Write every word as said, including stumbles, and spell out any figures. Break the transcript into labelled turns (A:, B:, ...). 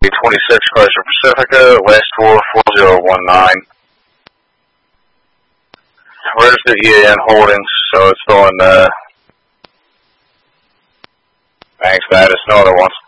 A: twenty-six Chrysler Pacifica, last four four zero one nine. Registered E A N Holdings, so it's on uh, bank status, no other ones.